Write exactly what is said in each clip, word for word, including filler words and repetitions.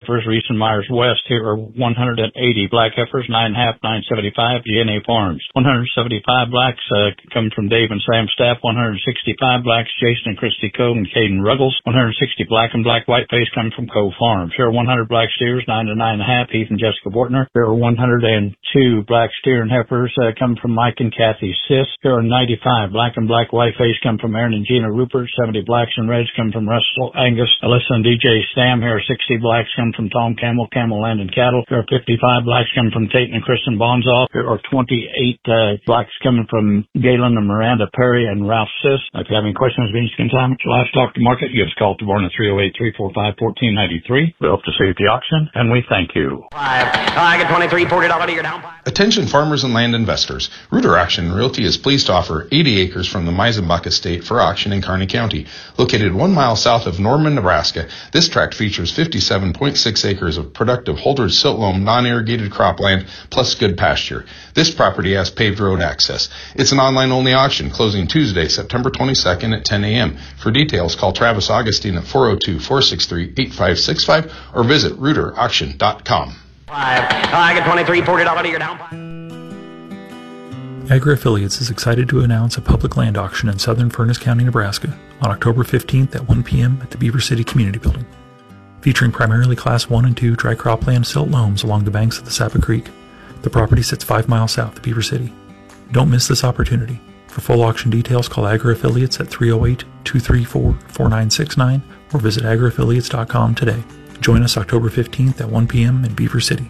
heifers, Reese and Myers West. Here are one hundred eighty black heifers, nine and a half, nine seventy-five, G N A Farms. one hundred seventy-five blacks uh, come from Dave and Sam Staff. one hundred sixty-five blacks, Jason and Christy Cove and Caden Ruggles. one hundred sixty black and black whiteface come from Cove Farms. Here are one hundred black steers, nine to nine and a half, Heath and Jessica Bortner. There are one hundred two black steer and heifers uh, come from Mike and Kathy Sis. There are ninety-five black and black whiteface come from Aaron and Gina Rupert. seventy blacks and reds come from Russell Angus, Alyssa and D J Stam. Here are sixty blacks come from Tom Camel, Camel Land and Cattle. There are fifty-five blacks come from Tate and Kristen Bonzoff. There are twenty-eight uh, blacks coming from Galen and Miranda Perry and Ralph Sis. If you have any questions, beans, consignments, livestock to market, give us a call to Barn at three oh eight, three four five, one four nine three. We hope to see you at the auction, and we thank you. Five. I get twenty-three, forty dollars a year down. Attention farmers and land investors. Reuter Auction Realty is pleased to offer eighty acres from the Meisenbach Estate for auction in Kearney County. Located one mile south of Norman, Nebraska, this tract features fifty-seven point six acres of productive Holdridge silt loam non-irrigated cropland plus good pasture. This property has paved road access. It's an online-only auction closing Tuesday, September twenty-second at ten a.m. For details, call Travis Augustine at four oh two, four six three, eight five six five or visit reuter auction dot com. Five. I get twenty-three, forty dollars a year down. Agri-Affiliates is excited to announce a public land auction in southern Furness County, Nebraska on October fifteenth at one p.m. at the Beaver City Community Building. Featuring primarily Class one and two dry cropland silt loams along the banks of the Sapa Creek, the property sits five miles south of Beaver City. Don't miss this opportunity. For full auction details, call Agri-Affiliates at three oh eight, two three four, four nine six nine or visit agri affiliates dot com today. Join us October fifteenth at one p.m. in Beaver City.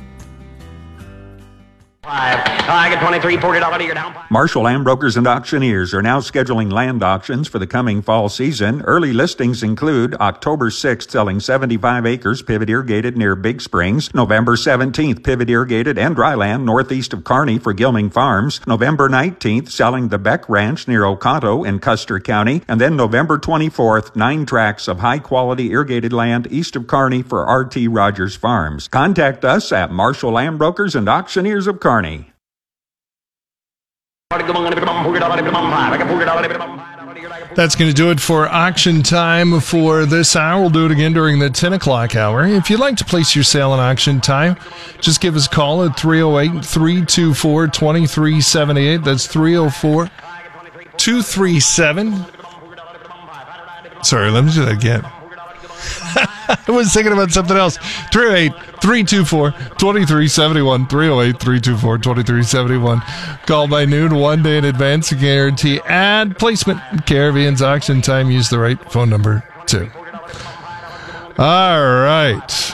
Five. I get twenty-three, forty dollars a year down. Marshall Land Brokers and Auctioneers are now scheduling land auctions for the coming fall season. Early listings include October sixth, selling seventy-five acres pivot irrigated near Big Springs. November seventeenth, pivot irrigated and dry land northeast of Kearney for Gilming Farms. November nineteenth, selling the Beck Ranch near Oconto in Custer County. And then November twenty-fourth, nine tracts of high-quality irrigated land east of Kearney for R T Rogers Farms. Contact us at Marshall Land Brokers and Auctioneers of Kearney. That's going to do it for auction time for this hour. We'll do it again during the ten o'clock hour. If you'd like to place your sale in auction time, just give us a call at three oh eight, three two four, two three seven eight. That's three oh four, two three seven. Sorry, let me do that again. I was thinking about something else. three oh eight, three two four, two three seven one. three oh eight, three two four, two three seven one. Call by noon, one day in advance to guarantee ad placement. Caribbean's auction time. Use the right phone number, too. All right.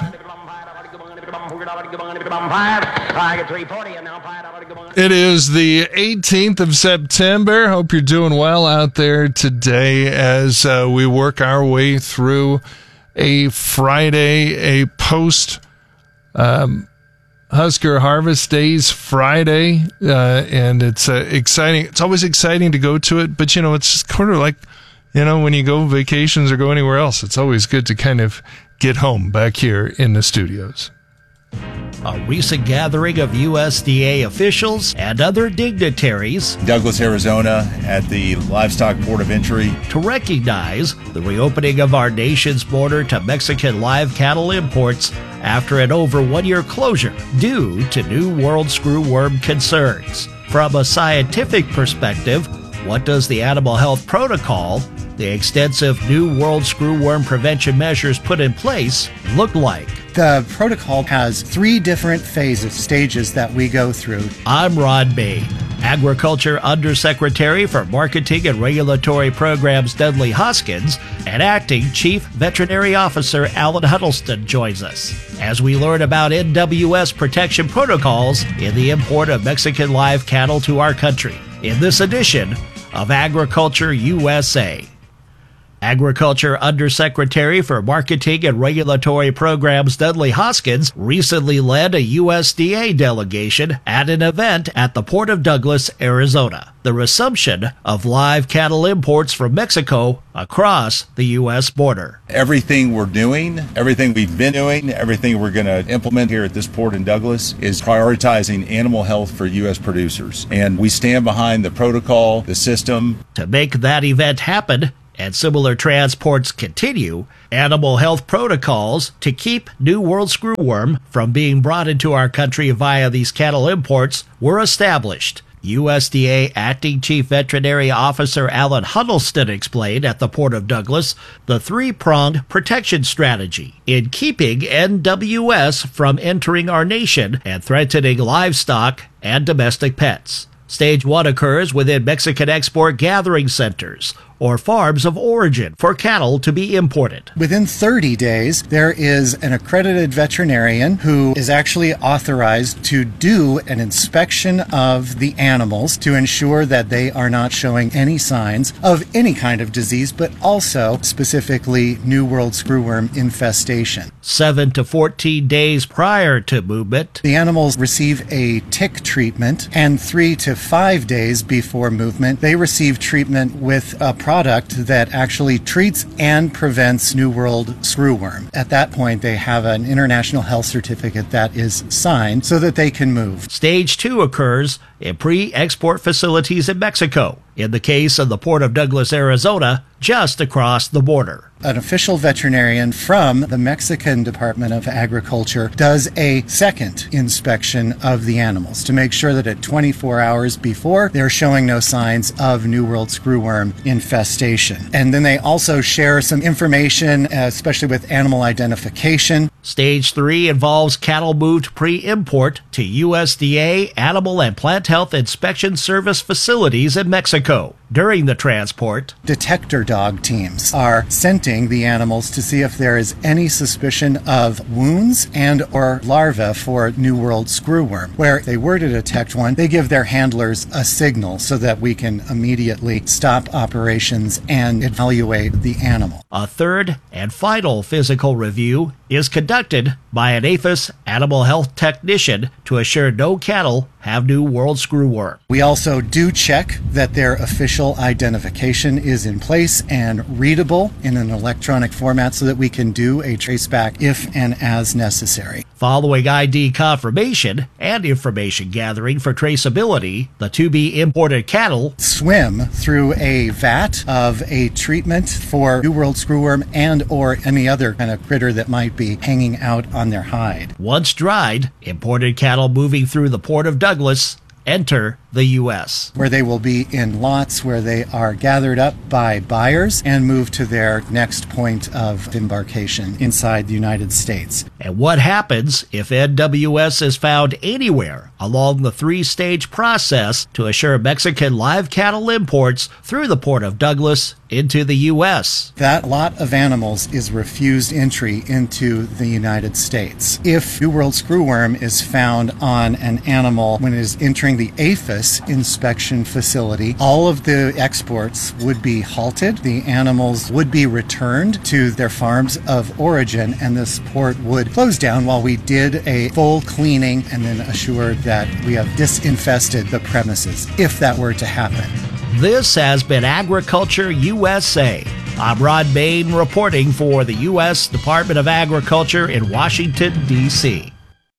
It is the eighteenth of September. Hope you're doing well out there today as uh, we work our way through a Friday, a post um, Husker Harvest Days Friday, uh, and it's uh, exciting. It's always exciting to go to it, but you know, it's just kind of like, you know, when you go vacations or go anywhere else, it's always good to kind of get home back here in the studios. A recent gathering of U S D A officials and other dignitaries, Douglas, Arizona, at the Livestock Port of Entry, to recognize the reopening of our nation's border to Mexican live cattle imports after an over one-year closure due to new world screwworm concerns. From a scientific perspective, what does the Animal Health Protocol, the extensive new world screwworm prevention measures put in place, look like? The protocol has three different phases, stages that we go through. I'm Ron Bain. Agriculture Undersecretary for Marketing and Regulatory Programs Dudley Hoskins and Acting Chief Veterinary Officer Alan Huddleston joins us as we learn about N W S protection protocols in the import of Mexican live cattle to our country in this edition of Agriculture U S A. Agriculture Undersecretary for Marketing and Regulatory Programs Dudley Hoskins recently led a U S D A delegation at an event at the Port of Douglas, Arizona, the resumption of live cattle imports from Mexico across the U S border. Everything we're doing, everything we've been doing, everything we're going to implement here at this port in Douglas is prioritizing animal health for U S producers. And we stand behind the protocol, the system. To make that event happen, and similar transports continue, animal health protocols to keep New World screwworm from being brought into our country via these cattle imports were established. U S D A Acting Chief Veterinary Officer Alan Huddleston explained at the Port of Douglas the three-pronged protection strategy in keeping N W S from entering our nation and threatening livestock and domestic pets. Stage one occurs within Mexican export gathering centers or farms of origin for cattle to be imported. Within thirty days, there is an accredited veterinarian who is actually authorized to do an inspection of the animals to ensure that they are not showing any signs of any kind of disease, but also specifically New World screwworm infestation. Seven to fourteen days prior to movement, the animals receive a tick treatment, and three to five days before movement, they receive treatment with a product that actually treats and prevents New World screwworm. At that point, they have an international health certificate that is signed so that they can move. Stage two occurs in pre-export facilities in Mexico. In the case of the Port of Douglas, Arizona, just across the border. An official veterinarian from the Mexican Department of Agriculture does a second inspection of the animals to make sure that at twenty-four hours before, they're showing no signs of New World screwworm infestation. And then they also share some information, especially with animal identification. Stage three involves cattle moved pre-import to U S D A Animal and Plant Health Inspection Service facilities in Mexico. During the transport, detector dog teams are scenting the animals to see if there is any suspicion of wounds and or larvae for New World screwworm. Where if they were to detect one, they give their handlers a signal so that we can immediately stop operations and evaluate the animal. A third and final physical review is conducted by an APHIS animal health technician to assure no cattle have New World screwworm. We also do check that their official identification is in place and readable in an electronic format so that we can do a traceback if and as necessary. Following I D confirmation and information gathering for traceability, the to-be imported cattle swim through a vat of a treatment for New World screwworm and or any other kind of critter that might be hanging out on their hide. Once dried, imported cattle moving through the Port of Douglas enter the U S, where they will be in lots where they are gathered up by buyers and moved to their next point of embarkation inside the United States. And what happens if N W S is found anywhere along the three-stage process to assure Mexican live cattle imports through the Port of Douglas into the U S? That lot of animals is refused entry into the United States. If New World screwworm is found on an animal when it is entering the APHIS inspection facility, all of the exports would be halted. The animals would be returned to their farms of origin, and this port would close down while we did a full cleaning and then assured that we have disinfested the premises, if that were to happen. This has been Agriculture U S A. I'm Rod Bain reporting for the U S Department of Agriculture in Washington, D C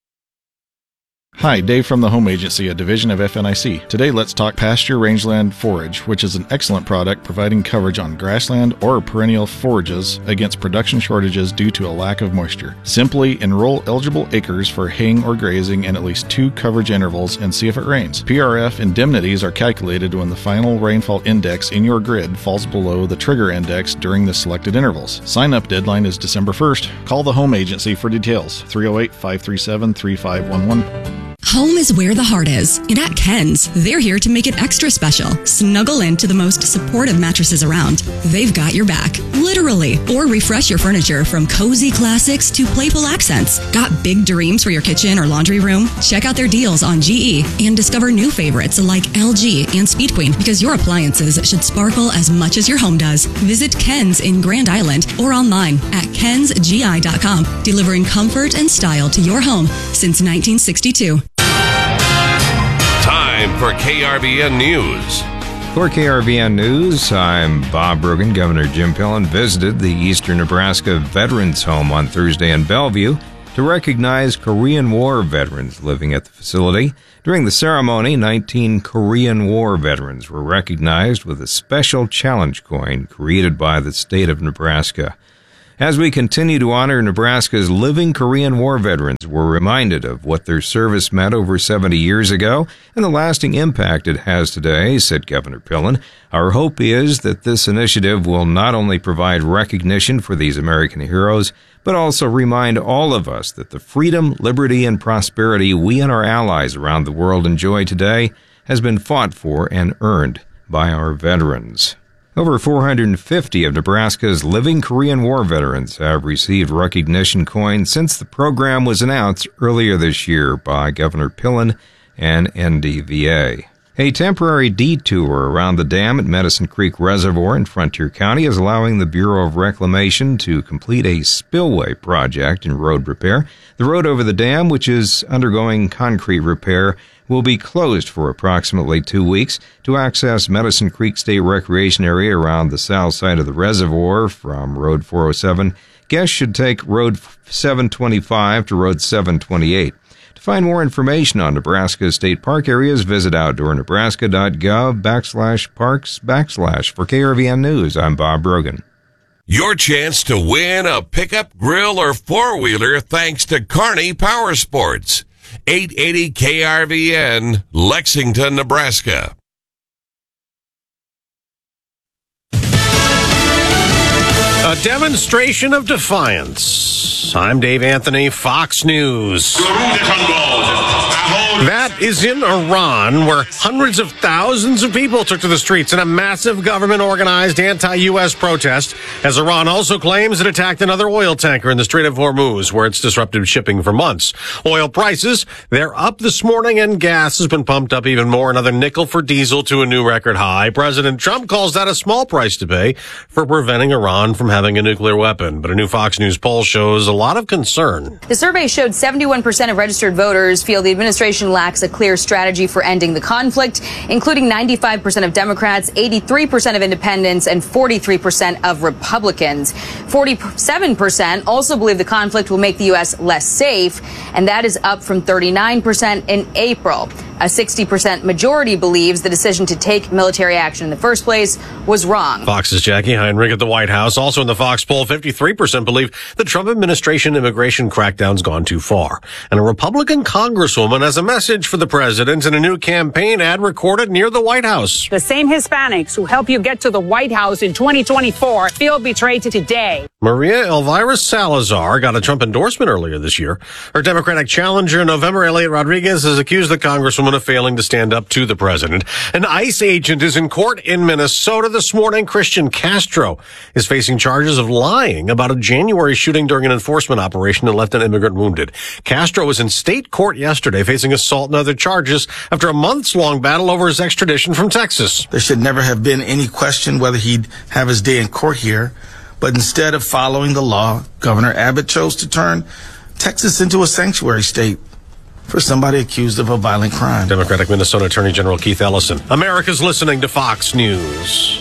Hi, Dave from the Home Agency, a division of F N I C. Today let's talk Pasture Rangeland Forage, which is an excellent product providing coverage on grassland or perennial forages against production shortages due to a lack of moisture. Simply enroll eligible acres for haying or grazing in at least two coverage intervals and see if it rains. P R F indemnities are calculated when the final rainfall index in your grid falls below the trigger index during the selected intervals. Sign-up deadline is December first. Call the Home Agency for details. three oh eight, five three seven, three five one one. Home is where the heart is, and at Ken's, they're here to make it extra special. Snuggle into the most supportive mattresses around. They've got your back, literally. Or refresh your furniture from cozy classics to playful accents. Got big dreams for your kitchen or laundry room? Check out their deals on G E and discover new favorites like L G and Speed Queen, because your appliances should sparkle as much as your home does. Visit Ken's in Grand Island or online at kens g i dot com, delivering comfort and style to your home since nineteen sixty-two. Time for K R V N News. For K R V N News, I'm Bob Brogan. Governor Jim Pillen visited the Eastern Nebraska Veterans Home on Thursday in Bellevue to recognize Korean War veterans living at the facility. During the ceremony, nineteen Korean War veterans were recognized with a special challenge coin created by the state of Nebraska. As we continue to honor Nebraska's living Korean War veterans, we're reminded of what their service meant over seventy years ago and the lasting impact it has today, said Governor Pillen. Our hope is that this initiative will not only provide recognition for these American heroes, but also remind all of us that the freedom, liberty, and prosperity we and our allies around the world enjoy today has been fought for and earned by our veterans. Over four hundred fifty of Nebraska's living Korean War veterans have received recognition coins since the program was announced earlier this year by Governor Pillen and N D V A. A temporary detour around the dam at Medicine Creek Reservoir in Frontier County is allowing the Bureau of Reclamation to complete a spillway project in road repair. The road over the dam, which is undergoing concrete repair, will be closed for approximately two weeks to access Medicine Creek State Recreation Area around the south side of the reservoir from Road four oh seven. Guests should take Road seven twenty-five to Road seven twenty-eight. To find more information on Nebraska state park areas, visit outdoornebraska.gov backslash parks backslash. For K R V N News, I'm Bob Brogan. Your chance to win a pickup, grill, or four-wheeler thanks to Kearney Power Sports. eight eighty K R V N, Lexington, Nebraska. A demonstration of defiance. I'm Dave Anthony, Fox News. That is in Iran, where hundreds of thousands of people took to the streets in a massive government-organized anti-U S protest, as Iran also claims it attacked another oil tanker in the Strait of Hormuz, where it's disrupted shipping for months. Oil prices, they're up this morning, and gas has been pumped up even more, another nickel for diesel to a new record high. President Trump calls that a small price to pay for preventing Iran from having a nuclear weapon. But a new Fox News poll shows a lot of concern. The survey showed seventy-one percent of registered voters feel the administration lacks a clear strategy for ending the conflict, including ninety-five percent of Democrats, eighty-three percent of independents, and forty-three percent of Republicans. forty-seven percent also believe the conflict will make the U S less safe, and that is up from thirty-nine percent in April. A sixty percent majority believes the decision to take military action in the first place was wrong. Fox's Jackie Heinrich at the White House. Also in the Fox poll, fifty-three percent believe the Trump administration immigration crackdown's gone too far. And a Republican congresswoman has a message for the president in a new campaign ad recorded near the White House. The same Hispanics who help you get to the White House in twenty twenty-four feel betrayed today. Maria Elvira Salazar got a Trump endorsement earlier this year. Her Democratic challenger in November, Elliot Rodriguez, has accused the congresswoman of failing to stand up to the president. An ICE agent is in court in Minnesota this morning. Christian Castro is facing charges of lying about a January shooting during an enforcement operation that left an immigrant wounded. Castro was in state court yesterday facing assault and other charges after a months-long battle over his extradition from Texas. There should never have been any question whether he'd have his day in court here. But instead of following the law, Governor Abbott chose to turn Texas into a sanctuary state for somebody accused of a violent crime. Democratic Minnesota Attorney General Keith Ellison. America's listening to Fox News.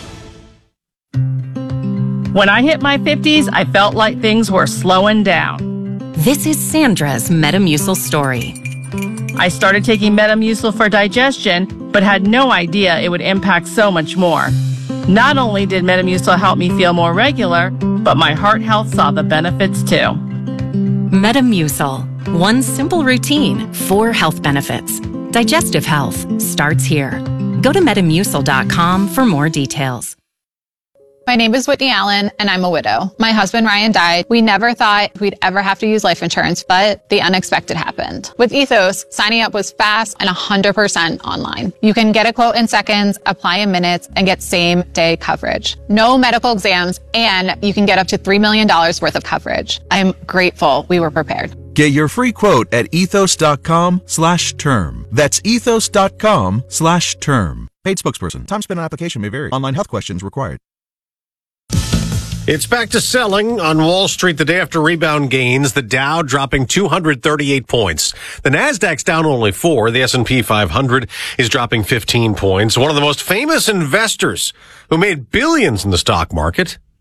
When I hit my fifties, I felt like things were slowing down. This is Sandra's Metamucil story. I started taking Metamucil for digestion, but had no idea it would impact so much more. Not only did Metamucil help me feel more regular, but my heart health saw the benefits too. Metamucil. One simple routine, four health benefits. Digestive health starts here. Go to metamucil dot com for more details. My name is Whitney Allen, and I'm a widow. My husband, Ryan, died. We never thought we'd ever have to use life insurance, but the unexpected happened. With Ethos, signing up was fast and one hundred percent online. You can get a quote in seconds, apply in minutes, and get same-day coverage. No medical exams, and you can get up to three million dollars worth of coverage. I'm grateful we were prepared. Get your free quote at ethos.com slash term. That's ethos.com slash term. Paid spokesperson. Time spent on application may vary. Online health questions required. It's back to selling on Wall Street the day after rebound gains. The Dow dropping two hundred thirty-eight points. The Nasdaq's down only four. The S and P five hundred is dropping fifteen points. One of the most famous investors who made billions in the stock market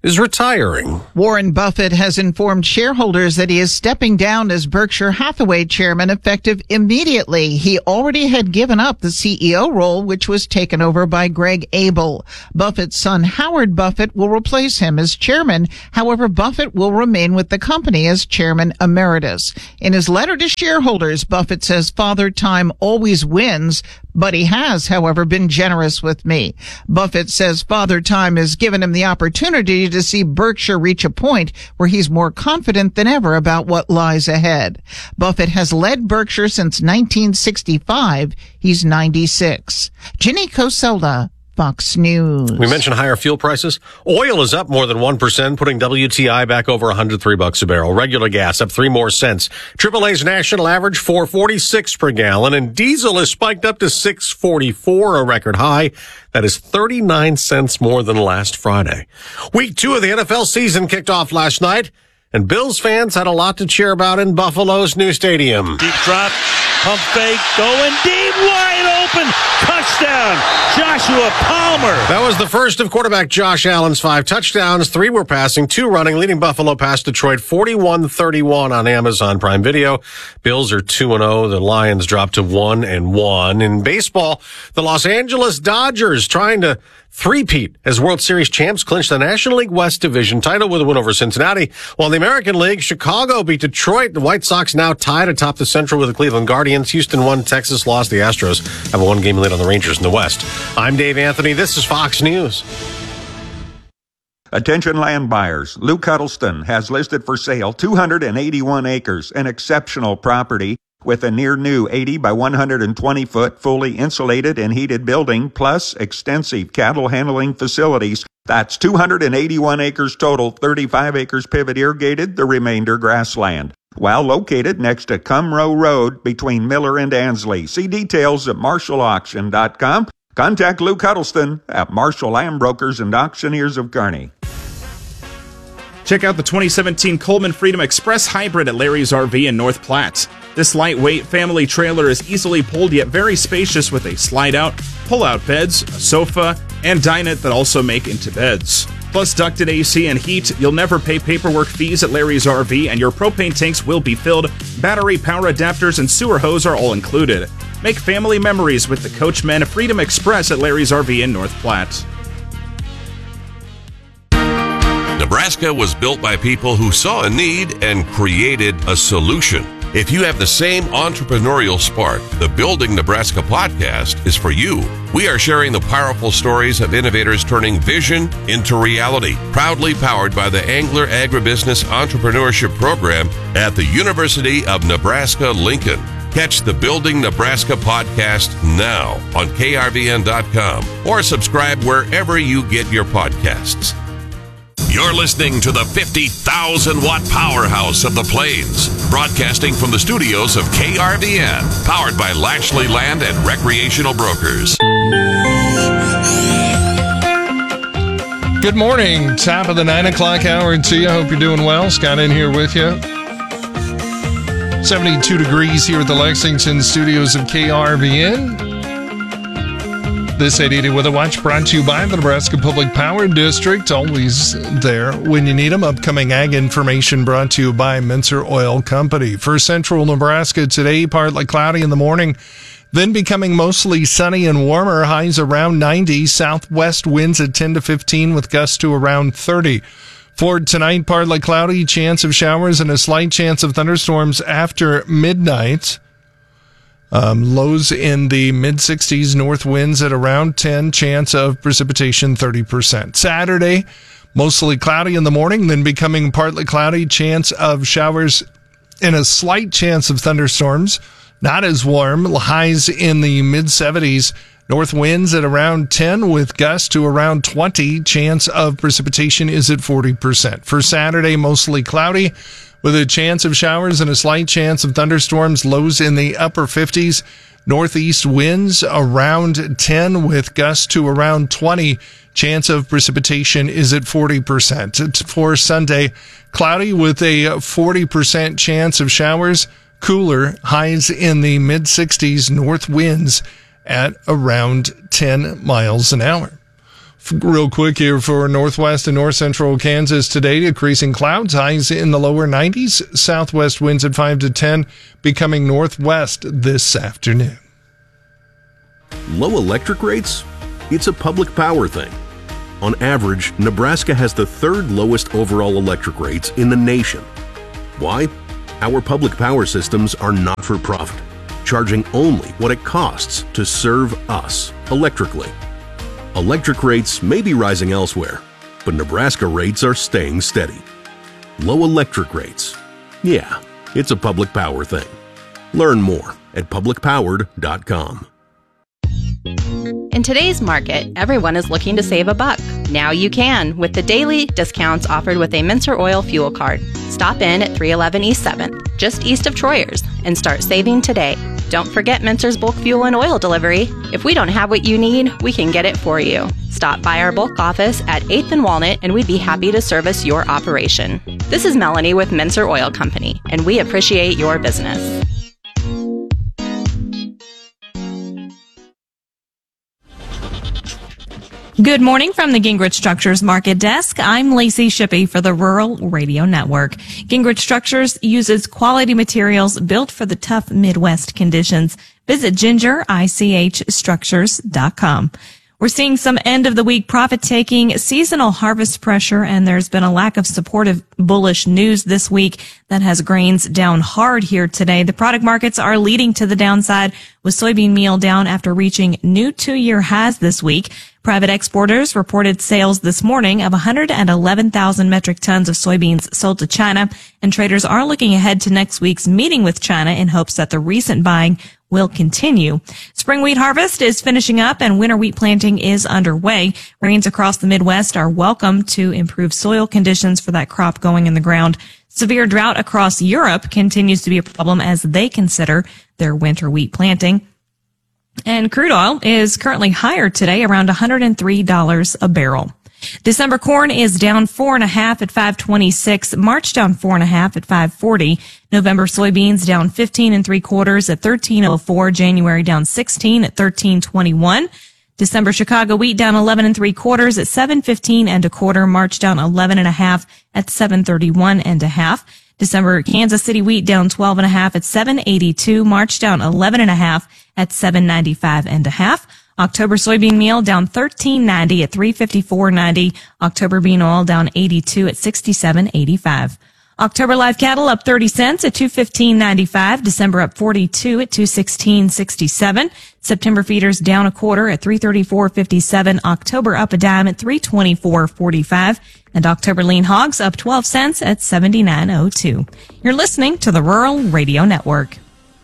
is retiring. Warren Buffett has informed shareholders that he is stepping down as Berkshire Hathaway chairman effective immediately. He already had given up the C E O role, which was taken over by Greg Abel. Buffett's son Howard Buffett will replace him as chairman. However, Buffett will remain with the company as chairman emeritus. In his letter to shareholders, Buffett says Father Time always wins, but he has, however, been generous with me. Buffett says Father Time has given him the opportunity to see Berkshire reach a point where he's more confident than ever about what lies ahead. Buffett has led Berkshire since nineteen sixty-five. He's ninety-six. Ginny Coselda, Fox News. We mentioned higher fuel prices. Oil is up more than one percent, putting W T I back over one hundred three bucks a barrel. Regular gas up three more cents. triple A's national average four forty-six per gallon, and diesel is spiked up to six forty-four, a record high. That is thirty-nine cents more than last Friday. Week two of the N F L season kicked off last night, and Bills fans had a lot to cheer about in Buffalo's new stadium. Deep drop, pump fake, going deep, wide open, touchdown, Joshua Palmer. That was the first of quarterback Josh Allen's five touchdowns. Three were passing, two running, leading Buffalo past Detroit forty-one thirty-one on Amazon Prime Video. Bills are two and oh. The Lions dropped to one and one. In baseball, the Los Angeles Dodgers trying to three-peat as World Series champs clinch the National League West Division title with a win over Cincinnati. While in the American League, Chicago beat Detroit. The White Sox now tied atop the Central with the Cleveland Guardians. Houston won, Texas lost. The Astros have a one-game lead on the Rangers in the West. I'm Dave Anthony. This is Fox News. Attention land buyers. Luke Huddleston has listed for sale two hundred eighty-one acres, an exceptional property with a near-new eighty by one hundred twenty foot fully insulated and heated building, plus extensive cattle handling facilities. That's two hundred eighty-one acres total, thirty-five acres pivot irrigated, the remainder grassland. While located next to Cumrow Road between Miller and Ansley. See details at marshall auction dot com. Contact Luke Huddleston at Marshall Land Brokers and Auctioneers of Kearney. Check out the twenty seventeen Coleman Freedom Express Hybrid at Larry's R V in North Platte. This lightweight family trailer is easily pulled yet very spacious with a slide-out, pull-out beds, a sofa, and dinette that also make into beds. Plus ducted A C and heat, you'll never pay paperwork fees at Larry's R V, and your propane tanks will be filled. Battery, power adapters, and sewer hose are all included. Make family memories with the Coachmen Freedom Express at Larry's R V in North Platte. Nebraska was built by people who saw a need and created a solution. If you have the same entrepreneurial spark, the Building Nebraska podcast is for you. We are sharing the powerful stories of innovators turning vision into reality. Proudly powered by the Angler Agribusiness Entrepreneurship Program at the University of Nebraska-Lincoln. Catch the Building Nebraska podcast now on K R V N dot com or subscribe wherever you get your podcasts. You're listening to the fifty thousand watt powerhouse of the Plains, broadcasting from the studios of K R V N, powered by Lashley Land and Recreational Brokers. Good morning. Top of the nine o'clock hour to you. I hope you're doing well. Scott in here with you. seventy-two degrees here at the Lexington studios of K R V N. This eight eighty Weather Watch brought to you by the Nebraska Public Power District. Always there when you need them. Upcoming ag information brought to you by Mincer Oil Company. For central Nebraska today, partly cloudy in the morning, then becoming mostly sunny and warmer. Highs around ninety. Southwest winds at ten to fifteen with gusts to around thirty. For tonight, partly cloudy, chance of showers and a slight chance of thunderstorms after midnight. Um, lows in the mid-sixties, north winds at around ten, chance of precipitation thirty percent. Saturday, mostly cloudy in the morning, then becoming partly cloudy, chance of showers and a slight chance of thunderstorms. Not as warm, highs in the mid-seventies, north winds at around ten with gusts to around twenty, chance of precipitation is at forty percent. For Saturday, mostly cloudy, with a chance of showers and a slight chance of thunderstorms, lows in the upper fifties. Northeast winds around ten with gusts to around twenty. Chance of precipitation is at forty percent. For Sunday, cloudy with a forty percent chance of showers. Cooler, highs in the mid-sixties, north winds at around ten miles an hour. Real quick here for northwest and north central Kansas today, decreasing clouds, highs in the lower nineties, southwest winds at five to ten, becoming northwest this afternoon. Low electric rates? It's a public power thing. On average, Nebraska has the third lowest overall electric rates in the nation. Why? Our public power systems are not for profit, charging only what it costs to serve us electrically. Electric rates may be rising elsewhere, but Nebraska rates are staying steady. Low electric rates. Yeah, it's a public power thing. Learn more at public powered dot com. In today's market, everyone is looking to save a buck. Now you can with the daily discounts offered with a Mincer Oil fuel card. Stop in at three eleven East seventh, just east of Troyers, and start saving today. Don't forget Mincer's bulk fuel and oil delivery. If we don't have what you need, we can get it for you. Stop by our bulk office at eighth and Walnut, and we'd be happy to service your operation. This is Melanie with Mincer Oil Company, and we appreciate your business. Good morning from the Gingrich Structures Market Desk. I'm Lacey Shippey for the Rural Radio Network. Gingrich Structures uses quality materials built for the tough Midwest conditions. Visit ginger ich structures dot com. We're seeing some end-of-the-week profit-taking, seasonal harvest pressure, and there's been a lack of supportive bullish news this week that has grains down hard here today. The product markets are leading to the downside, with soybean meal down after reaching new two-year highs this week. Private exporters reported sales this morning of one hundred eleven thousand metric tons of soybeans sold to China, and traders are looking ahead to next week's meeting with China in hopes that the recent buying will continue. Spring wheat harvest is finishing up and winter wheat planting is underway. Rains across the Midwest are welcome to improve soil conditions for that crop going in the ground. Severe drought across Europe continues to be a problem as they consider their winter wheat planting. And crude oil is currently higher today, around one hundred three dollars a barrel. December corn is down four and a half at five twenty-six. March down four and a half at five forty. November soybeans down fifteen and three quarters at thirteen oh four. January down sixteen at thirteen twenty-one. December Chicago wheat down eleven and three quarters at seven fifteen and a quarter. March down eleven and a half at seven thirty-one and a half. December Kansas City wheat down twelve and a half at seven eighty-two. March down eleven and a half at seven ninety-five and a half. October soybean meal down thirteen ninety at three fifty-four ninety. October bean oil down eighty-two at sixty-seven eighty-five. October live cattle up thirty cents at two fifteen ninety-five. December up forty-two at two sixteen sixty-seven. September feeders down a quarter at three thirty-four fifty-seven. October up a dime at three twenty-four forty-five. And October lean hogs up twelve cents at seventy-nine oh two. You're listening to the Rural Radio Network.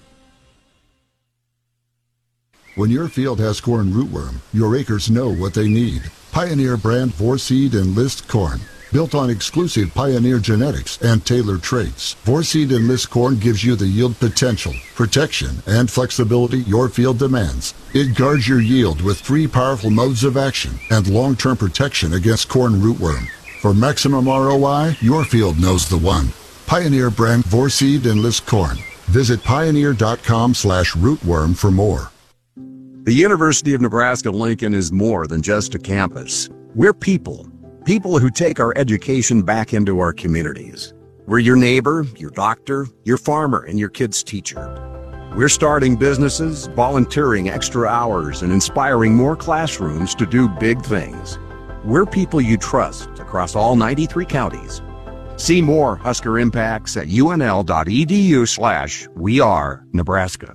When your field has corn rootworm, your acres know what they need. Pioneer brand Vorseed Enlist corn. Built on exclusive Pioneer genetics and tailored traits, Vorseed Enlist corn gives you the yield potential, protection, and flexibility your field demands. It guards your yield with three powerful modes of action and long-term protection against corn rootworm. For maximum R O I, your field knows the one. Pioneer brand Vorseed Enlist corn. Visit pioneer.com slash rootworm for more. The University of Nebraska-Lincoln is more than just a campus. We're people. People who take our education back into our communities. We're your neighbor, your doctor, your farmer, and your kid's teacher. We're starting businesses, volunteering extra hours, and inspiring more classrooms to do big things. We're people you trust across all ninety-three counties. See more Husker Impacts at unl.edu slash we are Nebraska.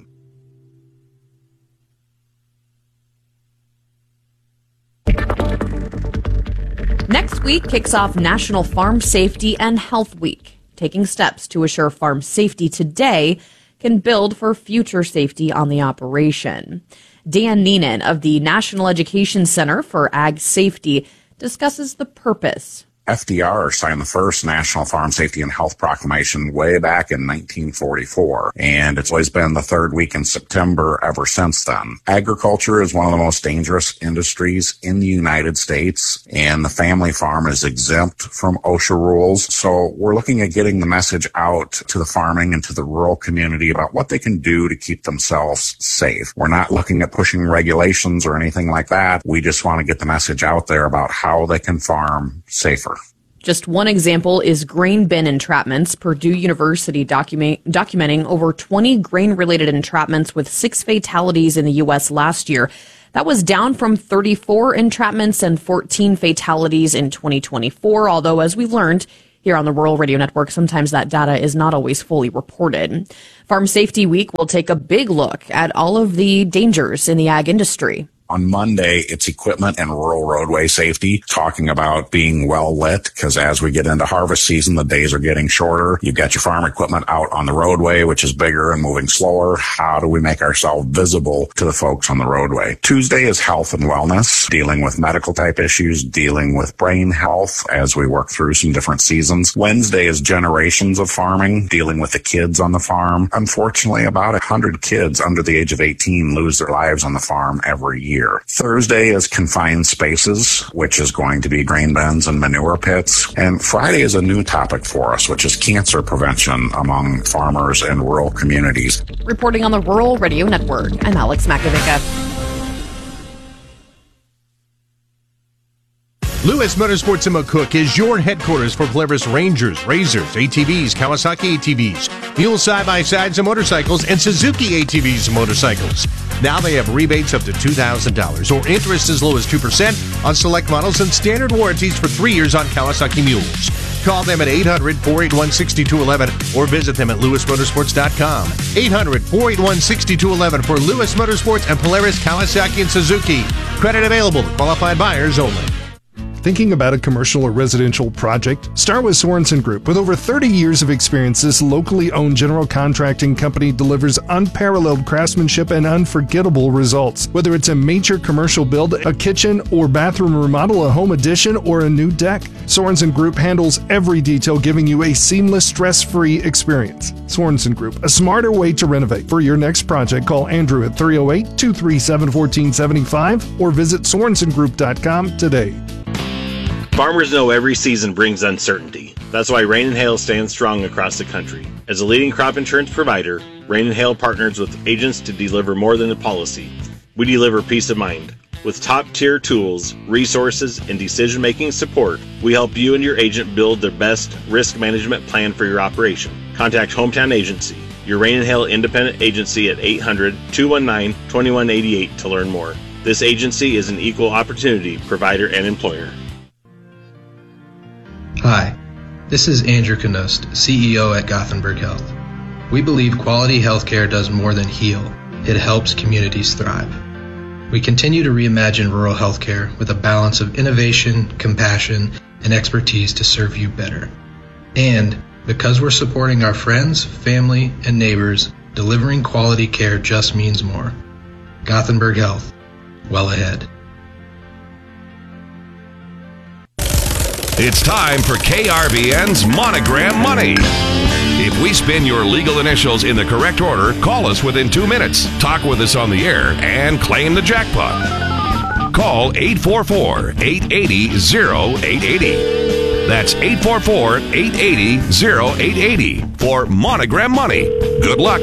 Next week kicks off National Farm Safety and Health Week. Taking steps to assure farm safety today can build for future safety on the operation. Dan Neenan of the National Education Center for Ag Safety discusses the purpose F D R signed the first National Farm Safety and Health Proclamation way back in nineteen forty-four, and it's always been the third week in September ever since then. Agriculture is one of the most dangerous industries in the United States, and the family farm is exempt from OSHA rules, so we're looking at getting the message out to the farming and to the rural community about what they can do to keep themselves safe. We're not looking at pushing regulations or anything like that. We just want to get the message out there about how they can farm safer. Just one example is grain bin entrapments. Purdue University document, documenting over twenty grain-related entrapments with six fatalities in the U S last year. That was down from thirty-four entrapments and fourteen fatalities in twenty twenty-four, although as we've learned here on the Rural Radio Network, sometimes that data is not always fully reported. Farm Safety Week will take a big look at all of the dangers in the ag industry. On Monday, it's equipment and rural roadway safety, talking about being well lit, because as we get into harvest season, the days are getting shorter. You've got your farm equipment out on the roadway, which is bigger and moving slower. How do we make ourselves visible to the folks on the roadway? Tuesday is health and wellness, dealing with medical type issues, dealing with brain health as we work through some different seasons. Wednesday is generations of farming, dealing with the kids on the farm. Unfortunately, about one hundred kids under the age of eighteen lose their lives on the farm every year. Thursday is confined spaces, which is going to be grain bins and manure pits. And Friday is a new topic for us, which is cancer prevention among farmers in rural communities. Reporting on the Rural Radio Network, I'm Alex Makovica. Lewis Motorsports in McCook is your headquarters for Polaris Rangers, Razors, A T Vs, Kawasaki A T Vs, Mule side-by-sides and motorcycles, and Suzuki A T Vs and motorcycles. Now they have rebates up to two thousand dollars or interest as low as two percent on select models and standard warranties for three years on Kawasaki Mules. Call them at eight hundred, four eight one, six two one one or visit them at lewis motorsports dot com. eight hundred, four eight one, six two one one for Lewis Motorsports and Polaris, Kawasaki, and Suzuki. Credit available to qualified buyers only. Thinking about a commercial or residential project? Start with Sorensen Group. With over thirty years of experience, this locally owned general contracting company delivers unparalleled craftsmanship and unforgettable results. Whether it's a major commercial build, a kitchen or bathroom remodel, a home addition, or a new deck, Sorensen Group handles every detail, giving you a seamless, stress-free experience. Sorensen Group, a smarter way to renovate. For your next project, call Andrew at three oh eight, two three seven, one four seven five or visit sorensen group dot com today. Farmers know every season brings uncertainty. That's why Rain and Hail stands strong across the country. As a leading crop insurance provider, Rain and Hail partners with agents to deliver more than a policy. We deliver peace of mind. With top-tier tools, resources, and decision-making support, we help you and your agent build their best risk management plan for your operation. Contact Hometown Agency, your Rain and Hail independent agency at eight hundred, two one nine, two one eight eight to learn more. This agency is an equal opportunity provider and employer. Hi, this is Andrew Knost, C E O at Gothenburg Health. We believe quality healthcare does more than heal. It helps communities thrive. We continue to reimagine rural healthcare with a balance of innovation, compassion, and expertise to serve you better. And because we're supporting our friends, family, and neighbors, delivering quality care just means more. Gothenburg Health, well ahead. It's time for K R B N's Monogram Money. If we spin your legal initials in the correct order, call us within two minutes, talk with us on the air, and claim the jackpot. Call eight four four, eight eight zero, oh eight eight oh. That's eight four four, eight eight zero, oh eight eight oh for Monogram Money. Good luck.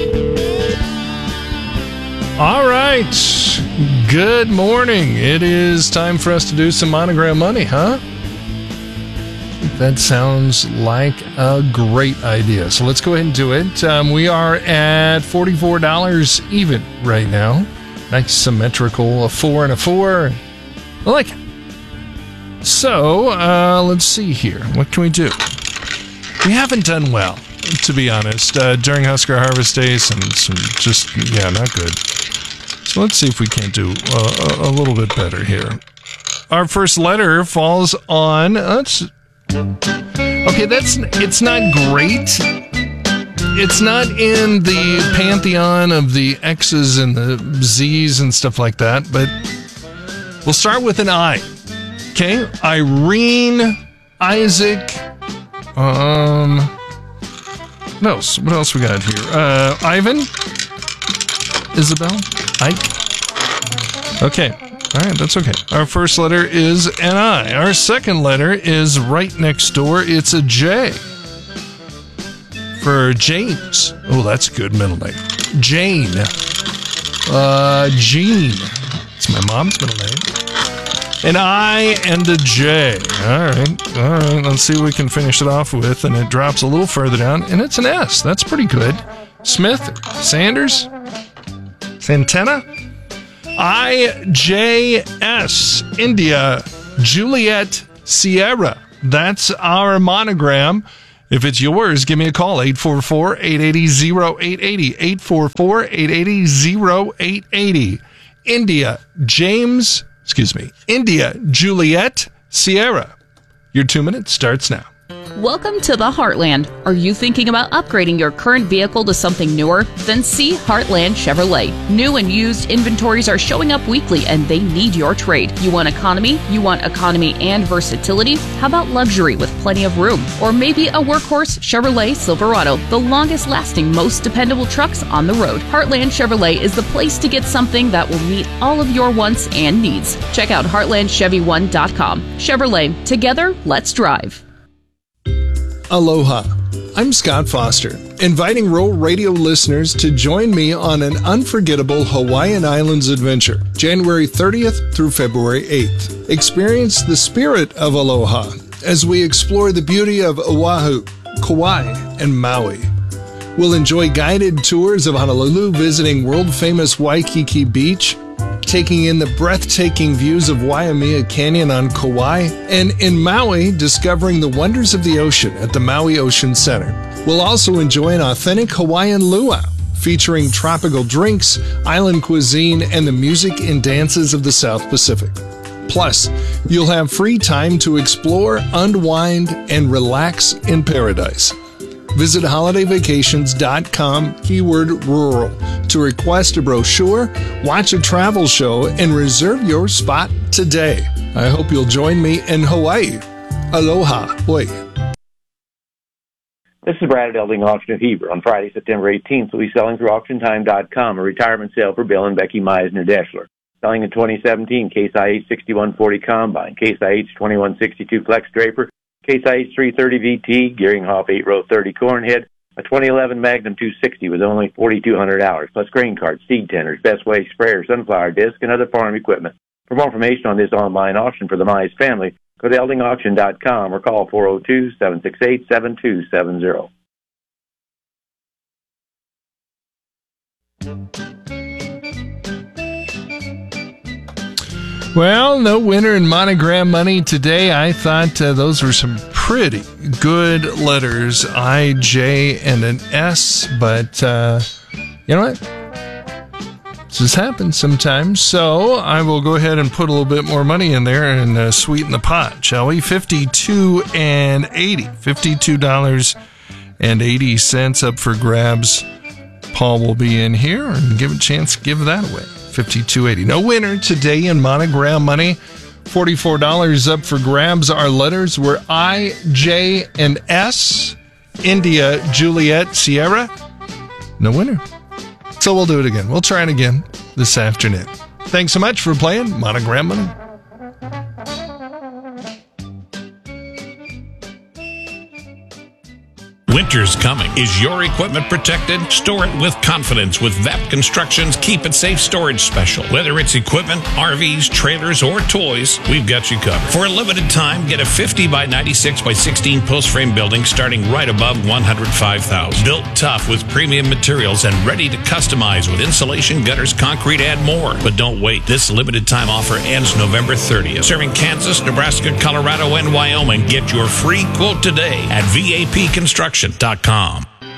All right. Good morning. It is time for us to do some Monogram Money, huh? That sounds like a great idea. So let's go ahead and do it. Um, we are at forty-four dollars even right now. Nice symmetrical, a four and a four. I like it. So uh, let's see here. What can we do? We haven't done well, to be honest, uh, during Husker Harvest Days, and some just, yeah, not good. So let's see if we can't do uh, a, a little bit better here. Our first letter falls on... Let's, Okay, that's it's not great. It's not in the pantheon of the X's and the Z's and stuff like that, but we'll start with an I. Okay, Irene Isaac. Um, what else? What else we got here? Uh, Ivan, Isabel, Ike. Okay, all right, that's okay. Our first letter is an I. Our second letter is right next door. It's a J for James. Oh, that's a good middle name. Jane. Uh, Jean. It's my mom's middle name. An I and a J. All right. All right. Let's see what we can finish it off with. And it drops a little further down. And it's an S. That's pretty good. Smith? Sanders? Santana? I J S. India. Juliet Sierra. That's our monogram. If it's yours, give me a call. eight four four, eight eight zero, zero eight eight zero. eight four four, eight eight zero, zero eight eight zero. India. James... Excuse me. India, Juliet, Sierra. Your two minutes starts now. Welcome to the Heartland. Are you thinking about upgrading your current vehicle to something newer? Then see Heartland Chevrolet. New and used inventories are showing up weekly and they need your trade. You want economy? You want economy and versatility? How about luxury with plenty of room? Or maybe a workhorse Chevrolet Silverado, the longest lasting, most dependable trucks on the road. Heartland Chevrolet is the place to get something that will meet all of your wants and needs. Check out heartland chevy one dot com. Chevrolet, together, let's drive. Aloha. I'm Scott Foster, inviting Rural Radio listeners to join me on an unforgettable Hawaiian Islands adventure, January thirtieth through February eighth. Experience the spirit of aloha as we explore the beauty of Oahu, Kauai, and Maui. We'll enjoy guided tours of Honolulu, visiting world-famous Waikiki Beach, taking in the breathtaking views of Waimea Canyon on Kauai, and in Maui, discovering the wonders of the ocean at the Maui Ocean Center. We'll also enjoy an authentic Hawaiian luau, featuring tropical drinks, island cuisine, and the music and dances of the South Pacific. Plus, you'll have free time to explore, unwind, and relax in paradise. Visit holiday vacations dot com, keyword rural, to request a brochure, watch a travel show, and reserve your spot today. I hope you'll join me in Hawaii. Aloha. Oi. This is Brad at Elding Auction of Heber. On Friday, September eighteenth, we'll be selling through auction time dot com a retirement sale for Bill and Becky Meisner-Deschler. Selling a twenty seventeen Case I H sixty-one forty Combine, Case I H twenty-one sixty-two Flex Draper, Case I H three thirty V T, Gearinghoff eight row thirty Cornhead, a twenty eleven Magnum two sixty with only forty-two hundred hours, plus grain carts, seed tenders, Best Way sprayer, sunflower disc, and other farm equipment. For more information on this online auction for the Mize family, go to elding auction dot com or call four oh two, seven six eight, seven two seven zero. Well, no winner in monogram money today. I thought uh, those were some pretty good letters, I, J, and an S. But uh, you know what? This has happened sometimes. So I will go ahead and put a little bit more money in there and uh, sweeten the pot, shall we? fifty-two and eighty. fifty-two dollars and eighty cents up for grabs. Paul will be in here and give a chance to give that away. fifty-two eighty. No winner today in monogram money. forty-four dollars up for grabs. Our letters were I, J, and S. India, Juliet, Sierra. No winner. So we'll do it again. We'll try it again this afternoon. Thanks so much for playing Monogram Money. Winter's coming. Is your equipment protected? Store it with confidence with V A P Construction's Keep It Safe Storage Special. Whether it's equipment, R Vs, trailers, or toys, we've got you covered. For a limited time, get a fifty by ninety-six by sixteen post frame building starting right above one hundred five thousand dollars. Built tough with premium materials and ready to customize with insulation, gutters, concrete, and more. But don't wait. This limited time offer ends November thirtieth. Serving Kansas, Nebraska, Colorado, and Wyoming. Get your free quote today at V A P construction dot com.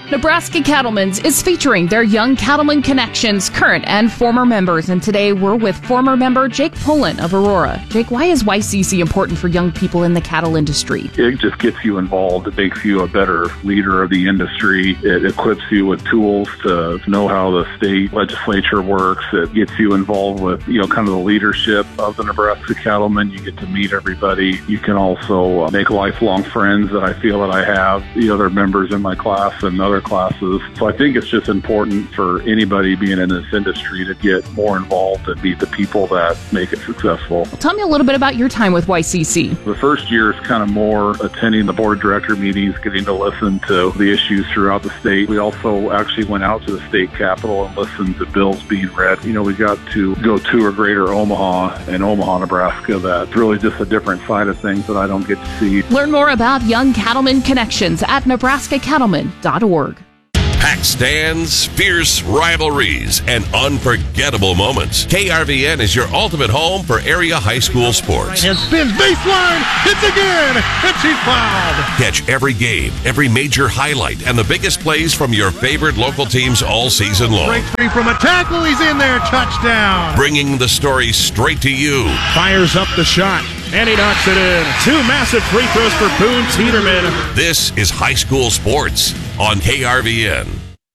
Nebraska Cattlemen's is featuring their Young Cattlemen Connections, current and former members. And today we're with former member Jake Pullen of Aurora. Jake, why is Y C C important for young people in the cattle industry? It just gets you involved. It makes you a better leader of the industry. It equips you with tools to know how the state legislature works. It gets you involved with, you know, kind of the leadership of the Nebraska Cattlemen. You get to meet everybody. You can also uh, make lifelong friends that I feel that I have, the other members in my class and other classes. So I think it's just important for anybody being in this industry to get more involved and meet the people that make it successful. Tell me a little bit about your time with Y C C. The first year is kind of more attending the board director meetings, getting to listen to the issues throughout the state. We also actually went out to the state capitol and listened to bills being read. You know, we got to go to a greater Omaha and Omaha, Nebraska. That's really just a different side of things that I don't get to see. Learn more about Young Cattlemen Connections at nebraska cattlemen dot org. Packed stands, fierce rivalries, and unforgettable moments. K R V N is your ultimate home for area high school sports. And spins baseline, hits again, and she's fouled. Catch every game, every major highlight, and the biggest plays from your favorite local teams all season long. Breaks free from a tackle, he's in there, touchdown. Bringing the story straight to you. Fires up the shot, and he knocks it in. Two massive free throws for Boone Teeterman. This is high school sports on K R V N.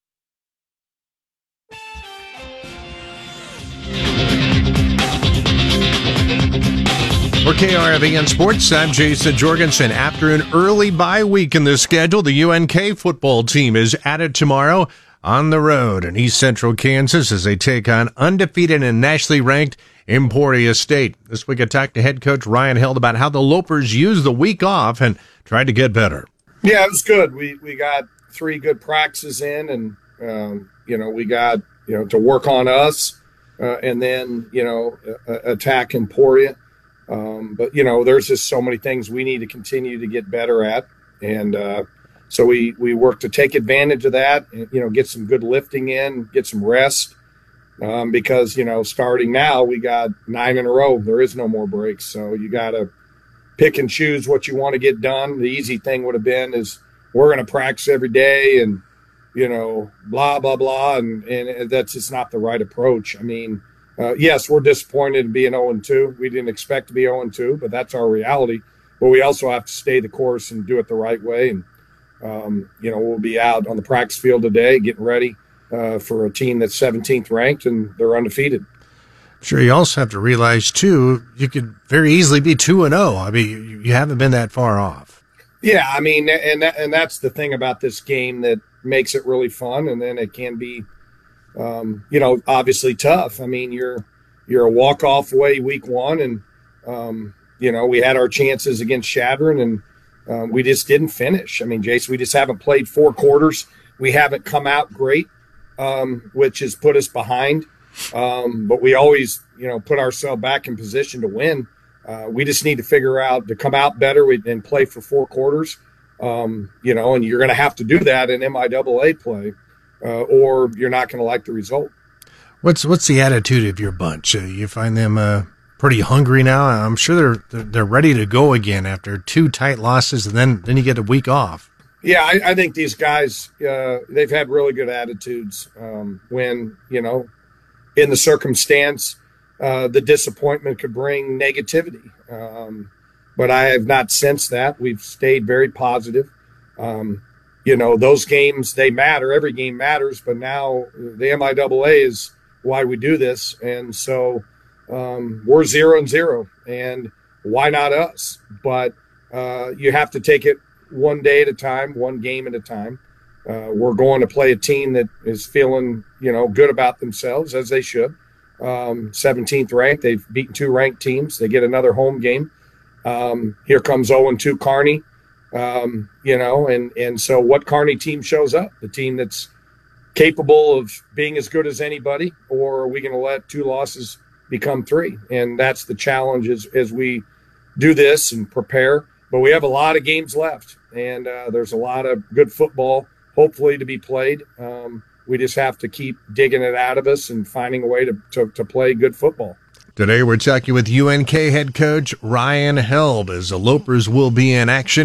For K R V N Sports, I'm Jason Jorgensen. After an early bye week in the schedule, the U N K football team is at it tomorrow on the road in East Central Kansas as they take on undefeated and nationally ranked Emporia State. This week I talked to head coach Ryan Held about how the Lopers used the week off and tried to get better. Yeah, it was good. We we got three good practices in, and um, you know we got you know to work on us, uh, and then you know uh, attack Emporia. Um, but you know there's just so many things we need to continue to get better at, and uh, so we we work to take advantage of that. And, you know, get some good lifting in, get some rest, um, because you know starting now we got nine in a row. There is no more breaks, so you got to pick and choose what you want to get done. The easy thing would have been is we're going to practice every day and, you know, blah, blah, blah. And, and that's just not the right approach. I mean, uh, yes, we're disappointed in being oh and two. We didn't expect to be oh and two, but that's our reality. But we also have to stay the course and do it the right way. And, um, you know, we'll be out on the practice field today getting ready uh, for a team that's seventeenth ranked and they're undefeated. Sure, you also have to realize, too, you could very easily be two and oh. I mean, you, you haven't been that far off. Yeah, I mean, and that, and that's the thing about this game that makes it really fun, and then it can be, um, you know, obviously tough. I mean, you're you're a walk-off away week one, and, um, you know, we had our chances against Chadron, and um, we just didn't finish. I mean, Jason, we just haven't played four quarters. We haven't come out great, um, which has put us behind. Um, but we always, you know, put ourselves back in position to win. Uh, we just need to figure out to come out better and play for four quarters, um, you know, and you're going to have to do that in M I A A play, uh, or you're not going to like the result. What's what's the attitude of your bunch? Uh, you find them uh, pretty hungry now? I'm sure they're, they're they're ready to go again after two tight losses, and then then you get a week off. Yeah, I, I think these guys, uh, they've had really good attitudes um, when, you know, in the circumstance, uh, the disappointment could bring negativity. Um, but I have not sensed that. We've stayed very positive. Um, you know, those games, they matter. Every game matters. But now the M I A A is why we do this. And so um, we're zero and zero. And why not us? But uh, you have to take it one day at a time, one game at a time. Uh, we're going to play a team that is feeling, you know, good about themselves, as they should. Um, seventeenth ranked. They've beaten two ranked teams. They get another home game. Um, here comes oh and two Kearney, um, you know, and, and so what Kearney team shows up? The team that's capable of being as good as anybody, or are we going to let two losses become three? And that's the challenge as, as we do this and prepare. But we have a lot of games left, and uh, there's a lot of good football hopefully to be played. Um, we just have to keep digging it out of us and finding a way to, to, to play good football. Today we're talking with U N K head coach Ryan Held as the Lopers will be in action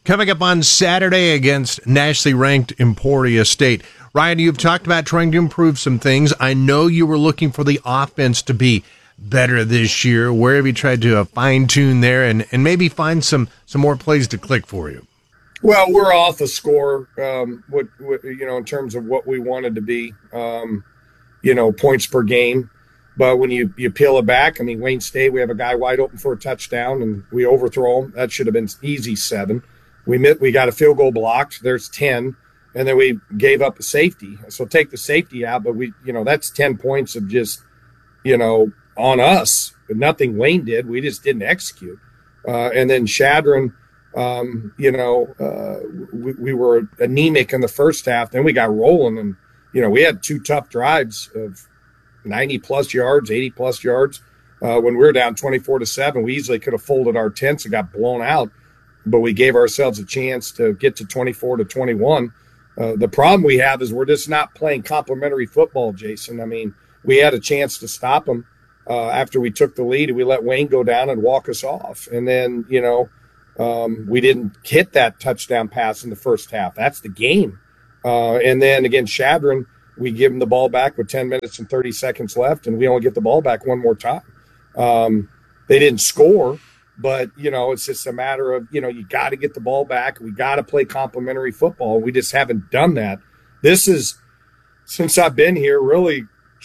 coming up on Saturday against nationally ranked Emporia State. Ryan, you've talked about trying to improve some things. I know you were looking for the offense to be better this year. Where have you tried to uh, fine-tune there and, and maybe find some, some more plays to click for you? Well, we're off a score, um, what, what, you know, in terms of what we wanted to be, um, you know, points per game. But when you, you peel it back, I mean, Wayne State, we have a guy wide open for a touchdown, and we overthrow him. That should have been easy seven. We met, we got a field goal blocked. There's ten. And then we gave up a safety. So take the safety out, but we, you know, that's ten points of just, you know, on us. But nothing Wayne did. We just didn't execute. Uh, and then Shadron, um, you know, uh, we, we were anemic in the first half. Then we got rolling, and, you know, we had two tough drives of ninety plus yards, eighty plus yards. Uh, when we were down twenty-four to seven, we easily could have folded our tents and got blown out, but we gave ourselves a chance to get to twenty-four to twenty-one. Uh, the problem we have is we're just not playing complementary football, Jason. I mean, we had a chance to stop them uh, after we took the lead, and we let Wayne go down and walk us off. And then, you know, um, we didn't hit that touchdown pass in the first half. That's the game. Uh, and then, again, Shadron, we give him the ball back with ten minutes and thirty seconds left, and we only get the ball back one more time. Um, they didn't score. But, you know, it's just a matter of, you know, you got to get the ball back. We got to play complementary football. We just haven't done that. This is, since I've been here, really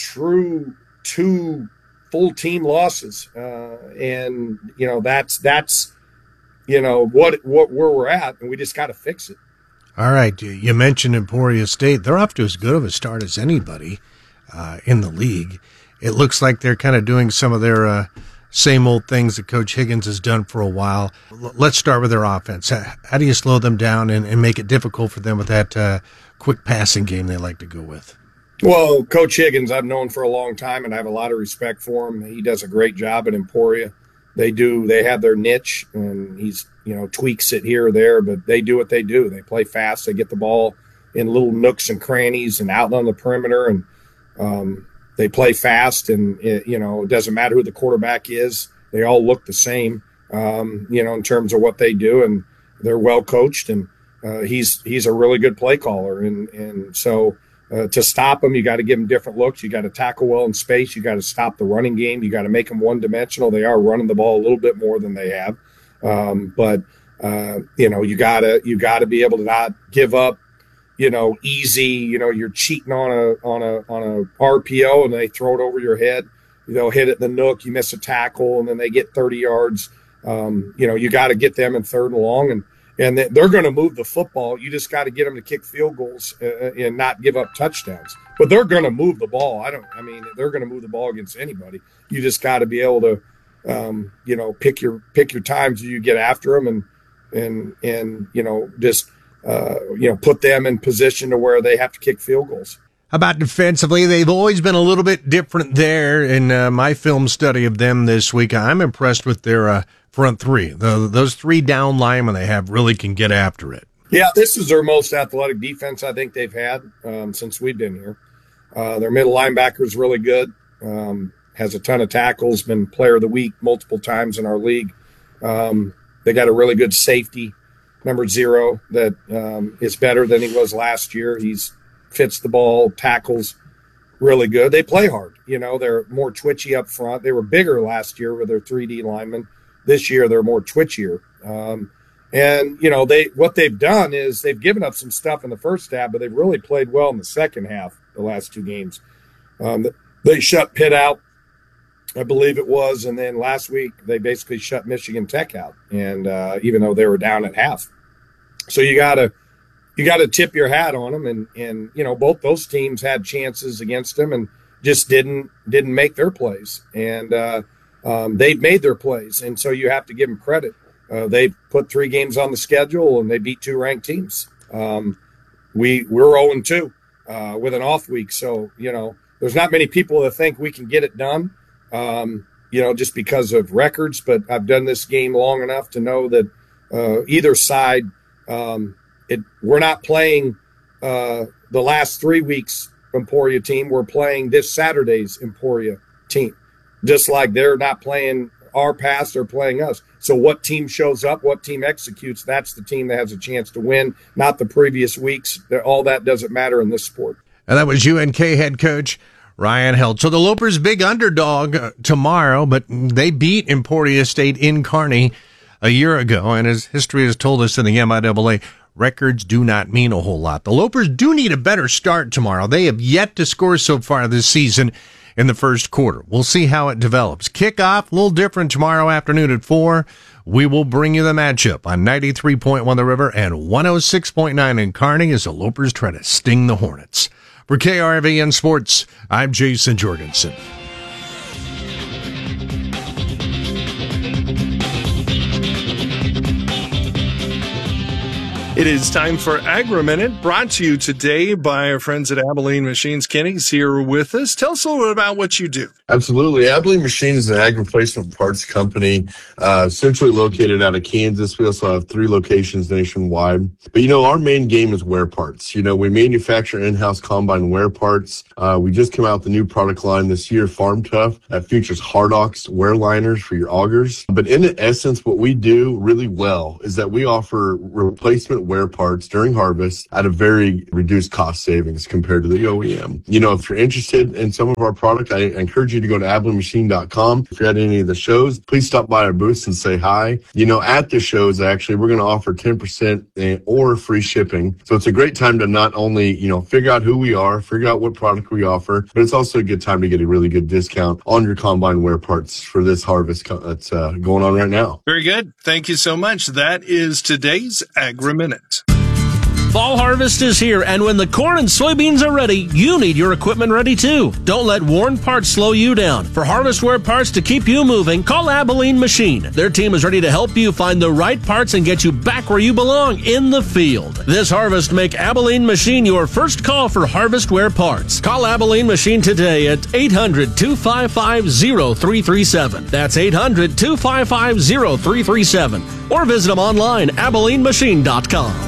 true two full team losses. Uh, and, you know, that's, that's, you know, what, what, where we're at, and we just got to fix it. All right. You mentioned Emporia State. They're off to as good of a start as anybody uh, in the league. It looks like they're kind of doing some of their uh, same old things that Coach Higgins has done for a while. Let's start with their offense. How do you slow them down and, and make it difficult for them with that uh, quick passing game they like to go with? Well, Coach Higgins, I've known for a long time, and I have a lot of respect for him. He does a great job at Emporia. They do. They have their niche, and he's, you know, tweaks it here or there, but they do what they do. They play fast. They get the ball in little nooks and crannies and out on the perimeter, and um, they play fast. And, it, you know, it doesn't matter who the quarterback is. They all look the same, um, you know, in terms of what they do, and they're well coached. And uh, he's he's a really good play caller. And, and so uh, to stop him, you got to give him different looks. You got to tackle well in space. You got to stop the running game. You got to make them one-dimensional. They are running the ball a little bit more than they have. Um, but, uh, you know, you gotta, you gotta be able to not give up, you know, easy, you know, you're cheating on a, on a, on a R P O and they throw it over your head, they'll hit it in the nook, you miss a tackle and then they get thirty yards. Um, you know, you got to get them in third and long, and, and they're going to move the football. You just got to get them to kick field goals uh, and not give up touchdowns, but they're going to move the ball. I don't, I mean, they're going to move the ball against anybody. You just got to be able to, Um, you know, pick your pick your times you get after them, and and and you know, just uh, you know, put them in position to where they have to kick field goals. How about defensively? They've always been a little bit different there. In uh, my film study of them this week, I'm impressed with their uh, front three. The, those three down linemen they have really can get after it. Yeah, this is their most athletic defense I think they've had um, since we've been here. Uh, their middle linebacker is really good. Um, has a ton of tackles, been player of the week multiple times in our league. Um, they got a really good safety, number zero, that um, is better than he was last year. He's fits the ball, tackles really good. They play hard. You know, they're more twitchy up front. They were bigger last year with their three D linemen. This year, they're more twitchier. Um, and, you know, they what they've done is they've given up some stuff in the first half, but they've really played well in the second half, the last two games. Um, they shut Pitt out, I believe it was, and then last week they basically shut Michigan Tech out, and uh, even though they were down at half. So you gotta you gotta tip your hat on them, and and you know, both those teams had chances against them and just didn't didn't make their plays, and uh, um, they've made their plays, and so you have to give them credit. Uh, they put three games on the schedule and they beat two ranked teams. Um, we we're oh and two uh, with an off week, so you know, there's not many people that think we can get it done. Um, you know, just because of records, but I've done this game long enough to know that uh, either side, um, it we're not playing uh, the last three weeks Emporia team. We're playing this Saturday's Emporia team, just like they're not playing our past are playing us. So what team shows up, what team executes, that's the team that has a chance to win, not the previous weeks. All that doesn't matter in this sport. And that was U N K head coach Ryan Held. So the Lopers big underdog uh, tomorrow, but they beat Emporia State in Kearney a year ago. And as history has told us in the M I A A, records do not mean a whole lot. The Lopers do need a better start tomorrow. They have yet to score so far this season in the first quarter. We'll see how it develops. Kickoff, a little different tomorrow afternoon at four. We will bring you the matchup on ninety-three point one The River and one oh six point nine in Kearney as the Lopers try to sting the Hornets. For K R V N Sports, I'm Jason Jorgensen. It is time for Agri-Minute, brought to you today by our friends at Abilene Machines. Kenny's here with us. Tell us a little bit about what you do. Absolutely. Abilene Machines is an ag replacement parts company, uh, centrally located out of Kansas. We also have three locations nationwide. But, you know, our main game is wear parts. You know, we manufacture in-house combine wear parts. Uh, we just came out with a new product line this year, Farm Tough, that features Hardox wear liners for your augers. But in essence, what we do really well is that we offer replacement wear parts during harvest at a very reduced cost savings compared to the O E M. You know, if you're interested in some of our product, I encourage you to go to abilene machine dot com. If you're at any of the shows, please stop by our booths and say hi. You know, at the shows, actually, we're going to offer ten percent or free shipping. So it's a great time to not only, you know, figure out who we are, figure out what product we offer, but it's also a good time to get a really good discount on your combine wear parts for this harvest that's uh, going on right now. Very good. Thank you so much. That is today's Agri-Minute. Fall harvest is here, and when the corn and soybeans are ready, you need your equipment ready too. Don't let Warren Parts slow you down. For harvest-wear parts to keep you moving, call Abilene Machine. Their team is ready to help you find the right parts and get you back where you belong, in the field. This harvest, make Abilene Machine your first call for harvest-wear parts. Call Abilene Machine today at eight hundred, two five five, oh three three seven. That's eight hundred, two five five, oh three three seven. Or visit them online, abilene machine dot com.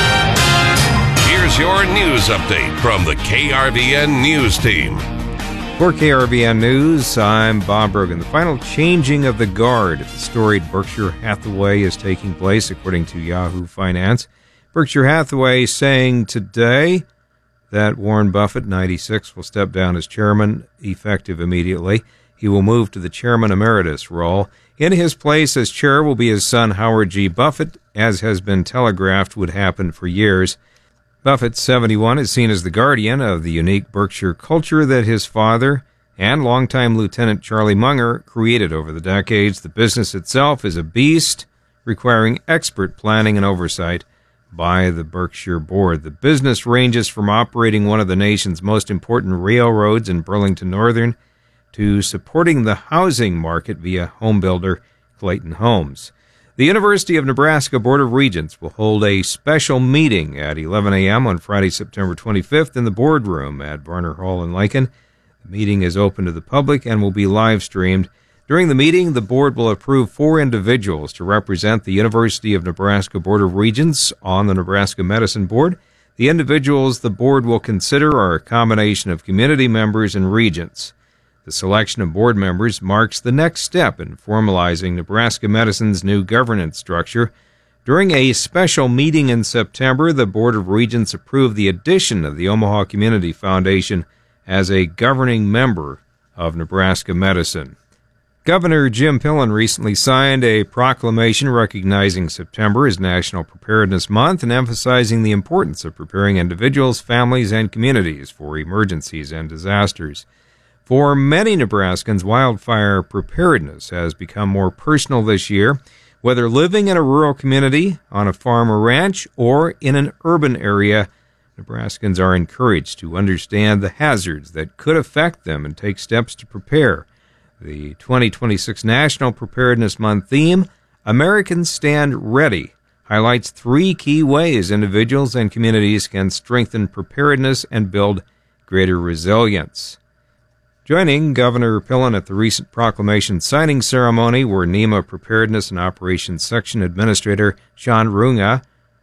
Here's your news update from the K R V N News Team. For K R V N News, I'm Bob Brogan. The final changing of the guard at the storied Berkshire Hathaway is taking place, according to Yahoo Finance. Berkshire Hathaway saying today that Warren Buffett, ninety-six, will step down as chairman, effective immediately. He will move to the chairman emeritus role. In his place as chair will be his son, Howard G. Buffett, as has been telegraphed would happen for years. Buffett, seventy-one, is seen as the guardian of the unique Berkshire culture that his father and longtime Lieutenant Charlie Munger created over the decades. The business itself is a beast, requiring expert planning and oversight by the Berkshire Board. The business ranges from operating one of the nation's most important railroads in Burlington Northern to supporting the housing market via home builder Clayton Homes. The University of Nebraska Board of Regents will hold a special meeting at eleven a.m. on Friday, September twenty-fifth in the boardroom at Varner Hall in Lincoln. The meeting is open to the public and will be live-streamed. During the meeting, the board will approve four individuals to represent the University of Nebraska Board of Regents on the Nebraska Medicine Board. The individuals the board will consider are a combination of community members and regents. The selection of board members marks the next step in formalizing Nebraska Medicine's new governance structure. During a special meeting in September, the Board of Regents approved the addition of the Omaha Community Foundation as a governing member of Nebraska Medicine. Governor Jim Pillen recently signed a proclamation recognizing September as National Preparedness Month and emphasizing the importance of preparing individuals, families, and communities for emergencies and disasters. For many Nebraskans, wildfire preparedness has become more personal this year. Whether living in a rural community, on a farm or ranch, or in an urban area, Nebraskans are encouraged to understand the hazards that could affect them and take steps to prepare. The twenty twenty-six National Preparedness Month theme, Americans Stand Ready, highlights three key ways individuals and communities can strengthen preparedness and build greater resilience. Joining Governor Pillen at the recent proclamation signing ceremony were NEMA Preparedness and Operations Section Administrator Sean Runga,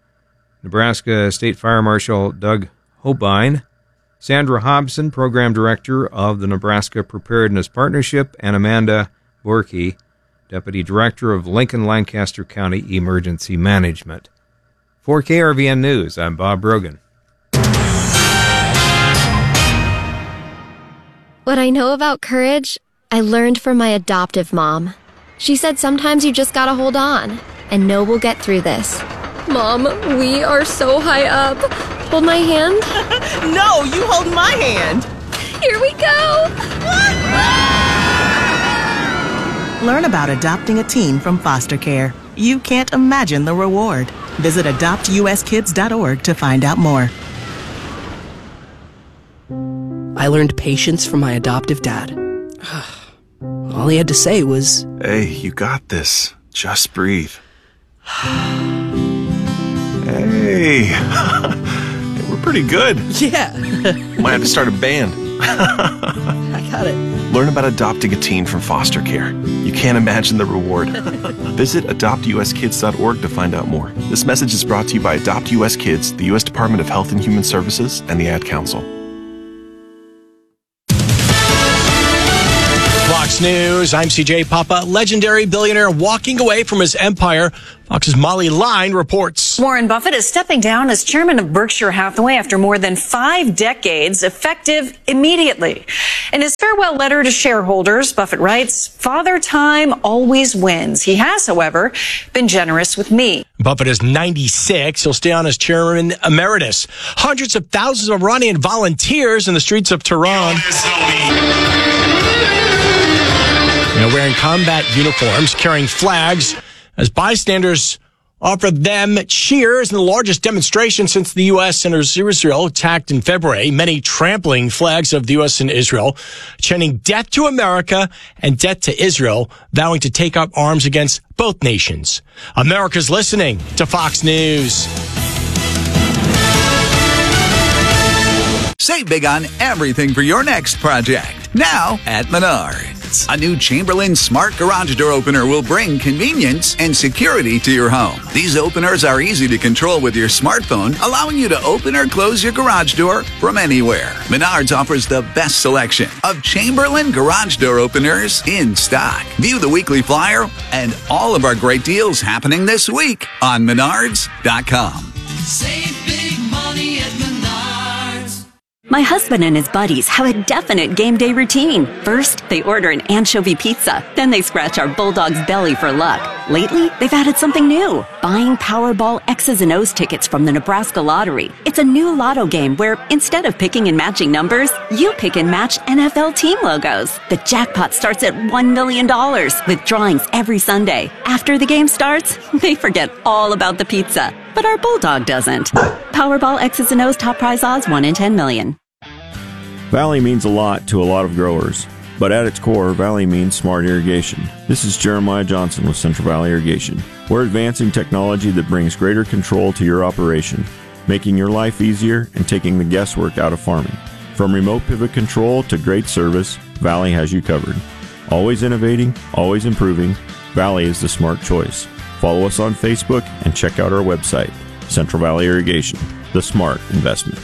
Nebraska State Fire Marshal Doug Hobine, Sandra Hobson, Program Director of the Nebraska Preparedness Partnership, and Amanda Borkey, Deputy Director of Lincoln-Lancaster County Emergency Management. For K R V N News, I'm Bob Brogan. What I know about courage, I learned from my adoptive mom. She said sometimes you just gotta hold on and know we'll get through this. Mom, we are so high up. Hold my hand. No, you hold my hand. Here we go. Learn about adopting a teen from foster care. You can't imagine the reward. Visit adopt u s kids dot org to find out more. I learned patience from my adoptive dad. All he had to say was, "Hey, you got this. Just breathe." Hey, we're pretty good. Yeah. Might have to start a band. I got it. Learn about adopting a teen from foster care. You can't imagine the reward. Visit adopt u s kids dot org to find out more. This message is brought to you by Adopt U S Kids, the U S Department of Health and Human Services, and the Ad Council. Fox News, I'm C J Papa. Legendary billionaire walking away from his empire. Fox's Molly Line reports. Warren Buffett is stepping down as chairman of Berkshire Hathaway after more than five decades, effective immediately. In his farewell letter to shareholders, Buffett writes, "Father Time always wins. He has, however, been generous with me." Buffett is ninety-six. He'll stay on as chairman emeritus. Hundreds of thousands of Iranian volunteers in the streets of Tehran. You know, wearing combat uniforms, carrying flags, as bystanders offer them cheers in the largest demonstration since the U S and Israel attacked in February. Many trampling flags of the U S and Israel, chanting death to America and death to Israel, vowing to take up arms against both nations. America's listening to Fox News. Save big on everything for your next project. Now at Menards. A new Chamberlain Smart Garage Door Opener will bring convenience and security to your home. These openers are easy to control with your smartphone, allowing you to open or close your garage door from anywhere. Menards offers the best selection of Chamberlain Garage Door Openers in stock. View the weekly flyer and all of our great deals happening this week on Menards dot com. Save big money at Menards. My husband and his buddies have a definite game day routine. First, they order an anchovy pizza. Then they scratch our bulldog's belly for luck. Lately, they've added something new. Buying Powerball X's and O's tickets from the Nebraska Lottery. It's a new lotto game where instead of picking and matching numbers, you pick and match N F L team logos. The jackpot starts at one million dollars with drawings every Sunday. After the game starts, they forget all about the pizza. But our bulldog doesn't. Powerball X's and O's top prize odds one in ten million. Valley means a lot to a lot of growers, but at its core, Valley means smart irrigation. This is Jeremiah Johnson with Central Valley Irrigation. We're advancing technology that brings greater control to your operation, making your life easier and taking the guesswork out of farming. From remote pivot control to great service, Valley has you covered. Always innovating, always improving, Valley is the smart choice. Follow us on Facebook and check out our website, Central Valley Irrigation, the smart investment.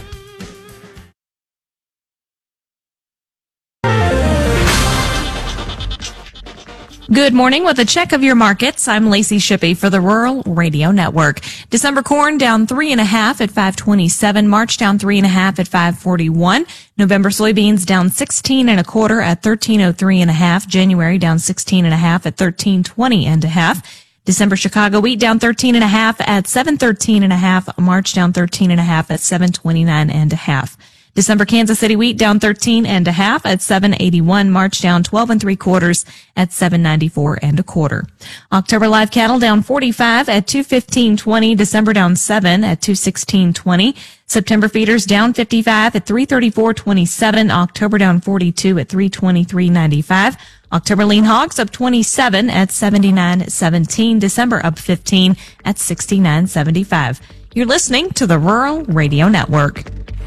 Good morning. With a check of your markets, I'm Lacey Shippey for the Rural Radio Network. December corn down three and a half at five twenty-seven. March down three and a half at five forty-one. November soybeans down sixteen and a quarter at thirteen oh three and a half. January down sixteen and a half at thirteen twenty and a half. December Chicago wheat down thirteen and a half at seven thirteen and a half. March down thirteen and a half at seven twenty-nine and a half. December Kansas City wheat down thirteen and a half at seven eighty-one. March down twelve and three quarters at seven ninety-four and a quarter. October live cattle down forty-five at two fifteen twenty. December down seven at two sixteen twenty. September feeders down fifty-five at three thirty-four twenty-seven. October down forty-two at three twenty-three ninety-five. October lean hogs up twenty-seven at seventy-nine seventeen. December up fifteen at sixty-nine seventy-five. You're listening to the Rural Radio Network.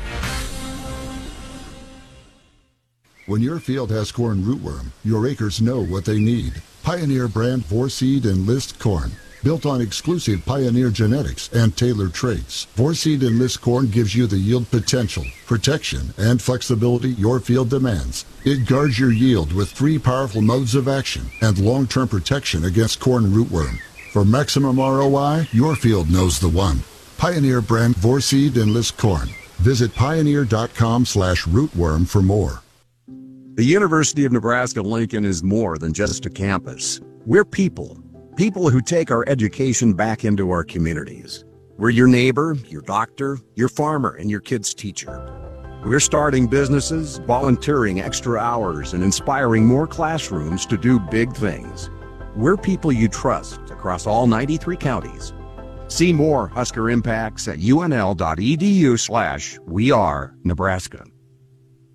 When your field has corn rootworm, your acres know what they need. Pioneer brand four seed Enlist corn. built on exclusive Pioneer genetics and tailored traits. Four-seed Enlist corn gives you the yield potential, protection, and flexibility your field demands. It guards your yield with three powerful modes of action and long-term protection against corn rootworm. For maximum R O I, your field knows the one. Pioneer brand Four-seed Enlist corn. Visit pioneer.com slash rootworm for more. The University of Nebraska-Lincoln is more than just a campus. We're people. People who take our education back into our communities. We're your neighbor, your doctor, your farmer, and your kid's teacher. We're starting businesses, volunteering extra hours, and inspiring more classrooms to do big things. We're people you trust across all ninety-three counties. See more Husker Impacts at unl.edu slash we are Nebraska.